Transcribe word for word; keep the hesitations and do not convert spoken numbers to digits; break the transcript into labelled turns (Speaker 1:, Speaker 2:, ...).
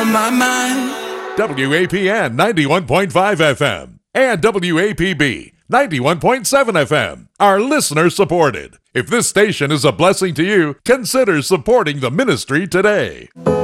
Speaker 1: on my mind.
Speaker 2: W A P N ninety-one point five F M and W A P B ninety-one point seven F M are listener supported. If this station is a blessing to you, consider supporting the ministry today.